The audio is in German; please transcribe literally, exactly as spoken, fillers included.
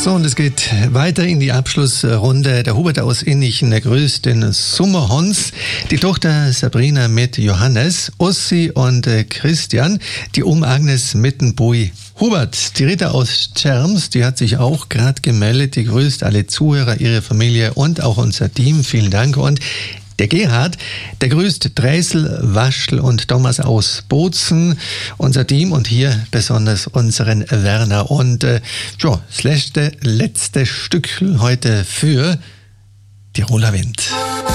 So, und es geht weiter in die Abschlussrunde. Der Hubert aus Innichen, der grüßt den Sommerhons, die Tochter Sabrina mit Johannes, Ossi und äh, Christian, die um Agnes mit dem Bui. Hubert, die Rita aus Tscherms, die hat sich auch gerade gemeldet, die grüßt alle Zuhörer, ihre Familie und auch unser Team. Vielen Dank. Und der Gerhard, der grüßt Dreisel, Waschl und Thomas aus Bozen, unser Team und hier besonders unseren Werner. Und äh, ja, das letzte, letzte Stück heute für Tiroler Wind.